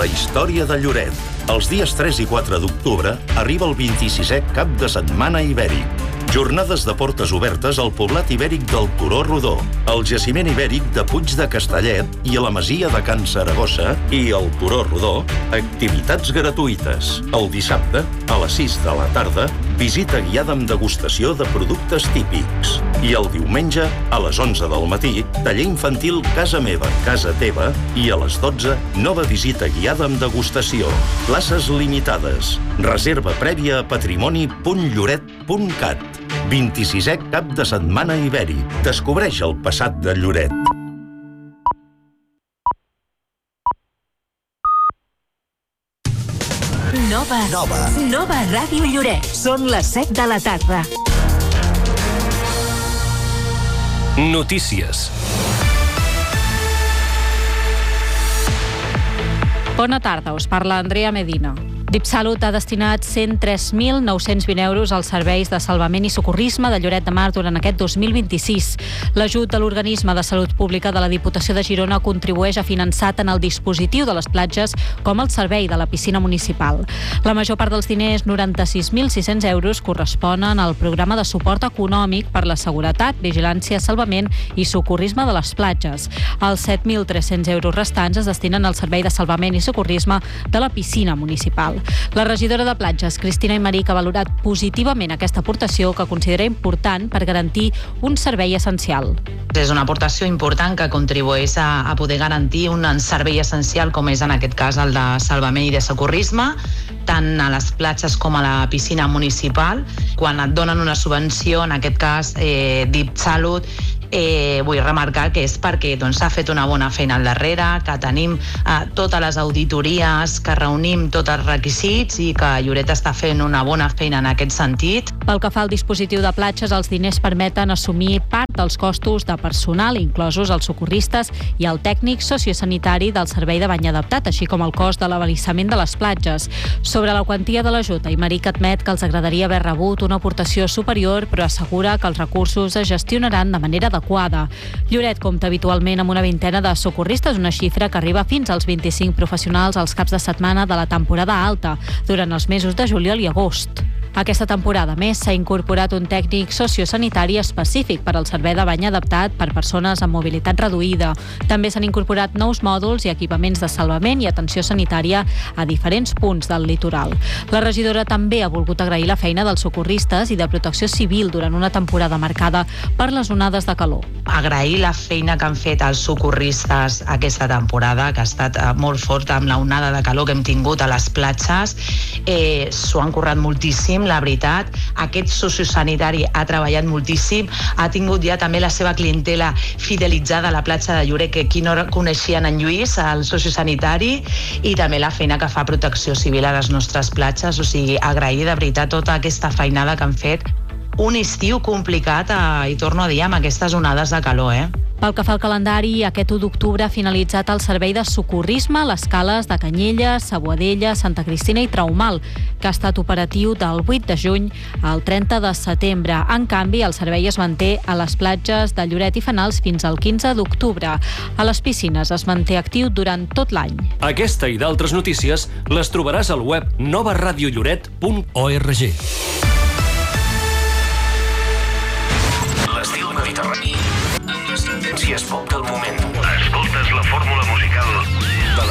La història de Lloret. Els dies 3 i 4 d'octubre arriba el 26è Cap de Setmana Ibèric. Jornades de portes obertes al poblat ibèric del Turó Rodó, al jaciment ibèric de Puig de Castellet i a la masia de Can Saragossa i al Turó Rodó, activitats gratuïtes. El dissabte, a les 6 de la tarda, visita guiada amb degustació de productes típics. I el diumenge, a les 11 del matí, taller infantil Casa Meva, Casa Teva i a les 12, nova visita guiada amb degustació. Places limitades. Reserva prèvia a patrimoni.lloret.cat. 26è Cap de Setmana Ibèric. Descobreix el passat de Lloret. Nova Ràdio Lloret. Són les 7 de la tarda. Notícies. Bona tarda, us parla Andrea Medina. DipSalut ha destinat 103.920 euros als serveis de salvament i socorrisme de Lloret de Mar durant aquest 2026. L'ajut de l'Organisme de Salut Pública de la Diputació de Girona contribueix a finançar tant el dispositiu de les platges com el servei de la piscina municipal. La major part dels diners, 96.600 euros, corresponen al programa de suport econòmic per la seguretat, vigilància, salvament i socorrisme de les platges. Els 7.300 euros restants es destinen al servei de salvament i socorrisme de la piscina municipal. La regidora de Platges, Cristina Aymerich, ha valorat positivament aquesta aportació que considera important per garantir un servei essencial. És una aportació important que contribueix a poder garantir un servei essencial com és en aquest cas el de salvament i de socorrisme, tant a les platges com a la piscina municipal. Quan et donen una subvenció, en aquest cas DipSalut, vull remarcar que és perquè s'ha fet una bona feina al darrere, que tenim totes les auditories, que reunim tots els requisits i que Lloret està fent una bona feina en aquest sentit. Pel que fa al dispositiu de platges, els diners permeten assumir part dels costos de personal, inclosos els socorristes i el tècnic sociosanitari del servei de bany adaptat, així com el cost de l'abarissament de les platges. Sobre la quantia de l'ajut, Aymerich admet que els agradaria haver rebut una aportació superior, però assegura que els recursos es gestionaran de manera adequada. Lloret compta habitualment amb una vintena de socorristes, una xifra que arriba fins als 25 professionals als caps de setmana de la temporada alta, durant els mesos de juliol i agost. Aquesta temporada, a més, s'ha incorporat un tècnic sociosanitari específic per al servei de bany adaptat per persones amb mobilitat reduïda. També s'han incorporat nous mòduls i equipaments de salvament i atenció sanitària a diferents punts del litoral. La regidora també ha volgut agrair la feina dels socorristes i de protecció civil durant una temporada marcada per les onades de calor. Agrair la feina que han fet els socorristes aquesta temporada, que ha estat molt forta amb la onada de calor que hem tingut a les platges. S'ho han currat moltíssim, la veritat. Aquest sociosanitari ha treballat moltíssim, ha tingut ja també la seva clientela fidelitzada a la platja de Lloret, que qui no coneixien en Lluís, el sociosanitari, i també la feina que fa Protecció Civil a les nostres platges. O sigui, agrair de veritat tota aquesta feinada que han fet. Un estiu complicat, i torno a dir, amb aquestes onades de calor, Pel que fa al calendari, aquest 1 d'octubre ha finalitzat el servei de socorrisme a les cales de Canyelles, Saboadella, Santa Cristina i Traumal, que ha estat operatiu del 8 de juny al 30 de setembre. En canvi, el servei es manté a les platges de Lloret i Fenals fins al 15 d'octubre. A les piscines es manté actiu durant tot l'any. Aquesta i d'altres notícies les trobaràs al web novaradiolloret.org. L'estil mediterrani